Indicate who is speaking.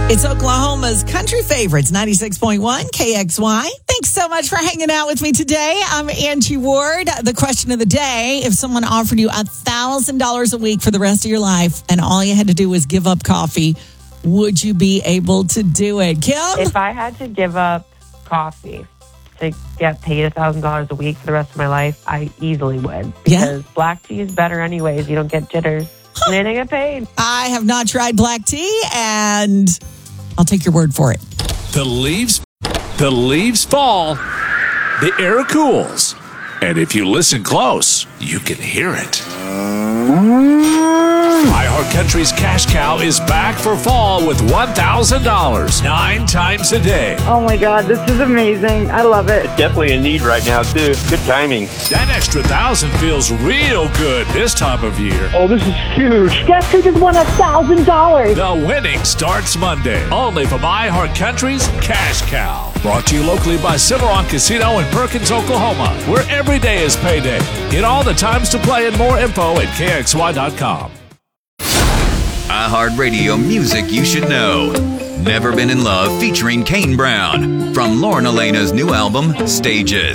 Speaker 1: It's Oklahoma's country favorites, 96.1 KXY. Thanks so much for hanging out with me today. I'm Angie Ward. The question of the day, if someone offered you $1,000 a week for the rest of your life and all you had to do was give up coffee, would you be able to do it? Kim?
Speaker 2: If I had to give up coffee to get paid $1,000 a week for the rest of my life, I easily would. Because black tea is better anyways. You don't get jitters. And I didn't get paid.
Speaker 1: I have not tried black tea, and I'll take your word for it.
Speaker 3: The leaves fall, the air cools, and if you listen close, you can hear it. iHeartCountry's Cash Cow is back for fall with $1,000 9 times a day.
Speaker 4: Oh my God, this is amazing. I love it.
Speaker 5: It's definitely a need right now, too. Good timing.
Speaker 3: That extra $1,000 feels real good this time of year.
Speaker 5: Oh, this is huge.
Speaker 4: Guess who just won $1,000?
Speaker 3: The winning starts Monday, only from iHeartCountry's Cash Cow. Brought to you locally by Cimarron Casino in Perkins, Oklahoma, where every day is payday. Get all the times to play and more info at KXY.com.
Speaker 6: iHeartRadio music you should know. Never Been in Love featuring Kane Brown from Lauren Elena's new album, Stages.